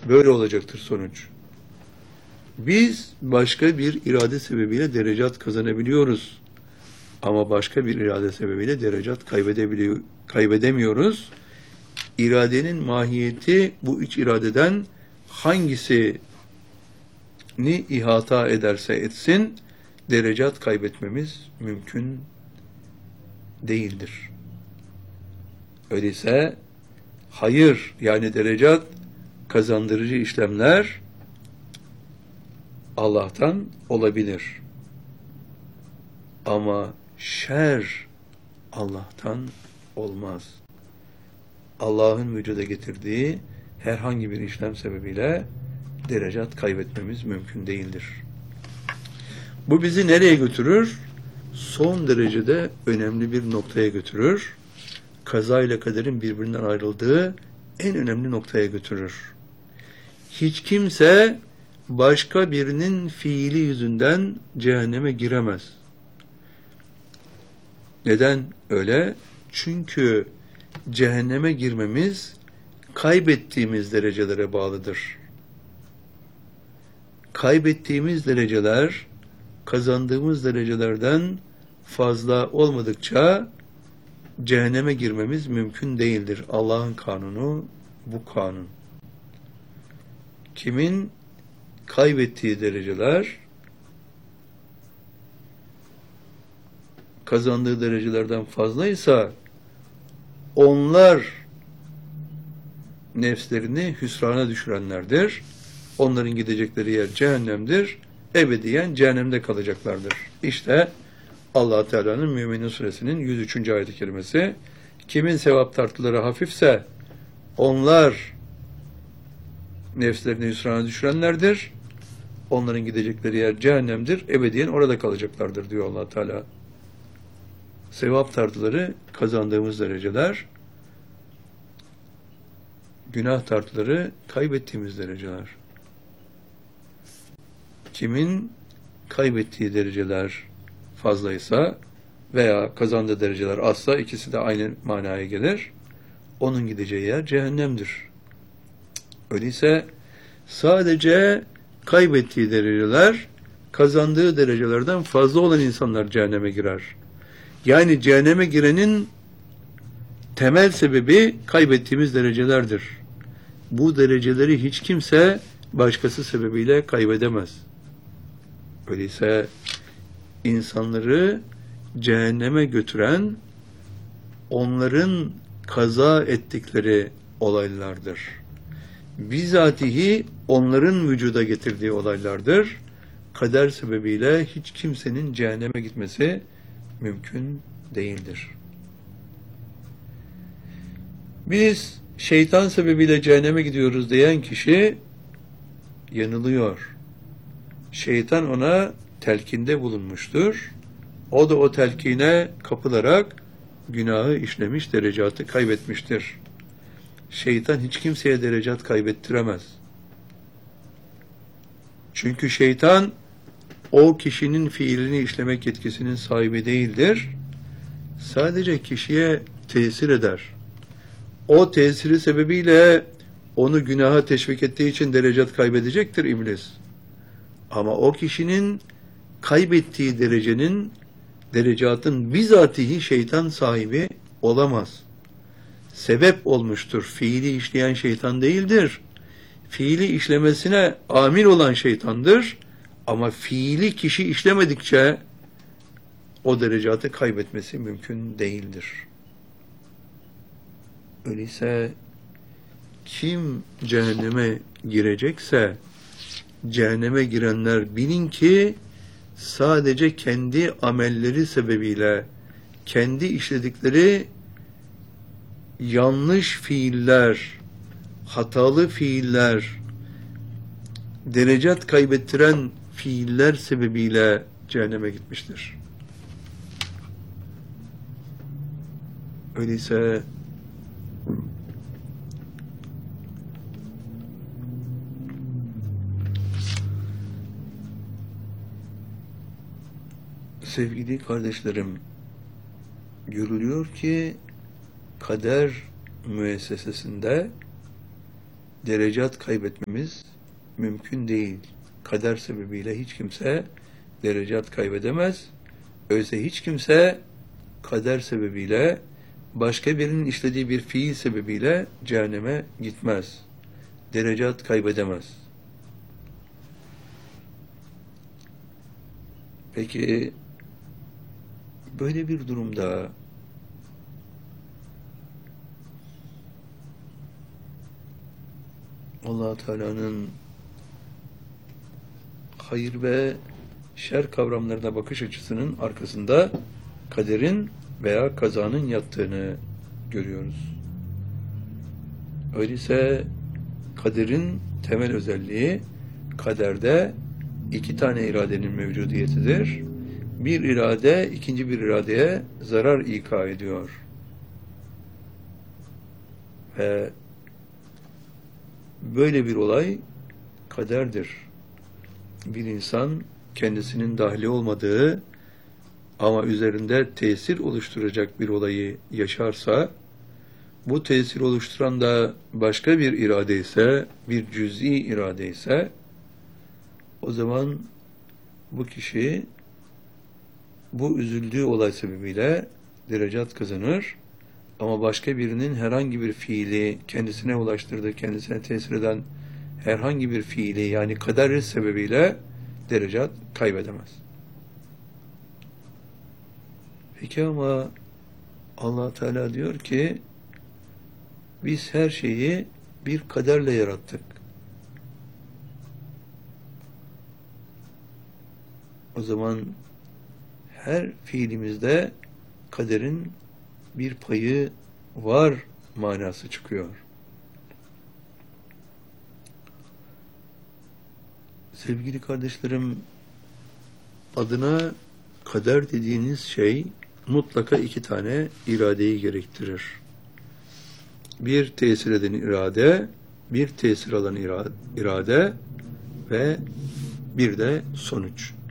Böyle olacaktır sonuç. Biz başka bir irade sebebiyle derecat kazanabiliyoruz. Ama başka bir irade sebebiyle derecat kaybedemiyoruz. İradenin mahiyeti bu üç iradeden hangisini ihata ederse etsin, derecat kaybetmemiz mümkün değildir. Öyleyse hayır, yani derecat kazandırıcı işlemler Allah'tan olabilir. Ama şer Allah'tan olmaz. Allah'ın vücuda getirdiği herhangi bir işlem sebebiyle derecat kaybetmemiz mümkün değildir. Bu bizi nereye götürür? Son derecede önemli bir noktaya götürür. Kaza ile kaderin birbirinden ayrıldığı en önemli noktaya götürür. Hiç kimse başka birinin fiili yüzünden cehenneme giremez. Neden öyle? Çünkü cehenneme girmemiz kaybettiğimiz derecelere bağlıdır. Kaybettiğimiz dereceler kazandığımız derecelerden fazla olmadıkça cehenneme girmemiz mümkün değildir. Allah'ın kanunu bu kanun. Kimin kaybettiği dereceler kazandığı derecelerden fazlaysa onlar nefslerini hüsrana düşürenlerdir. Onların gidecekleri yer cehennemdir. Ebediyen cehennemde kalacaklardır. İşte Allah Teala'nın Müminin Suresinin 103. ayet-i kerimesi. Kimin sevap tartıları hafifse onlar nefslerini hüsrana düşürenlerdir. Onların gidecekleri yer cehennemdir. Ebediyen orada kalacaklardır diyor Allah Teala. Sevap tartıları kazandığımız dereceler, günah tartıları kaybettiğimiz dereceler. Kimin kaybettiği dereceler fazlaysa veya kazandığı dereceler azsa, ikisi de aynı manaya gelir. Onun gideceği yer cehennemdir. Öyleyse sadece kaybettiği dereceler kazandığı derecelerden fazla olan insanlar cehenneme girer. Yani cehenneme girenin temel sebebi kaybettiğimiz derecelerdir. Bu dereceleri hiç kimse başkası sebebiyle kaybedemez. Öyleyse insanları cehenneme götüren onların kaza ettikleri olaylardır. Bizatihi onların vücuda getirdiği olaylardır. Kader sebebiyle hiç kimsenin cehenneme gitmesi mümkün değildir. Biz şeytan sebebiyle cehenneme gidiyoruz diyen kişi yanılıyor. Şeytan ona telkinde bulunmuştur. O da o telkine kapılarak günahı işlemiş, derecatı kaybetmiştir. Şeytan hiç kimseye derecat kaybettiremez. Çünkü şeytan o kişinin fiilini işlemek yetkisinin sahibi değildir. Sadece kişiye tesir eder. O tesiri sebebiyle onu günaha teşvik ettiği için derecat kaybedecektir iblis. Ama o kişinin kaybettiği derecatın bizatihi şeytan sahibi olamaz. Sebep olmuştur. Fiili işleyen şeytan değildir. Fiili işlemesine amil olan şeytandır. Ama fiili kişi işlemedikçe o derecatı kaybetmesi mümkün değildir. Öyleyse kim cehenneme girecekse, cehenneme girenler bilin ki sadece kendi amelleri sebebiyle, kendi işledikleri yanlış fiiller, hatalı fiiller, derecat kaybettiren fiiller sebebiyle cehenneme gitmiştir. Öyleyse sevgili kardeşlerim, görülüyor ki kader müessesesinde derecat kaybetmemiz mümkün değil. Kader sebebiyle hiç kimse derecat kaybedemez. Öyleyse hiç kimse kader sebebiyle başka birinin işlediği bir fiil sebebiyle cehenneme gitmez. Derecat kaybedemez. Peki böyle bir durumda Allah Teala'nın hayır ve şer kavramlarına bakış açısının arkasında kaderin veya kazanın yattığını görüyoruz. Öyleyse kaderin temel özelliği kaderde iki tane iradenin mevcudiyetidir. Bir irade ikinci bir iradeye zarar ika ediyor. Ve böyle bir olay kaderdir. Bir insan kendisinin dahili olmadığı ama üzerinde tesir oluşturacak bir olayı yaşarsa, bu tesir oluşturan da başka bir irade ise, bir cüz'i irade ise, o zaman bu kişi bu üzüldüğü olay sebebiyle derecat kazanır. Ama başka birinin herhangi bir fiili kendisine ulaştırdığı, kendisine tesir eden herhangi bir fiili yani kader sebebiyle derecat kaybedemez. Peki ama Allah Teala diyor ki biz her şeyi bir kaderle yarattık. O zaman her fiilimizde kaderin bir payı var manası çıkıyor. Sevgili kardeşlerim, adına kader dediğiniz şey mutlaka iki tane iradeyi gerektirir. Bir tesir eden irade, bir tesir alan irade ve bir de sonuç.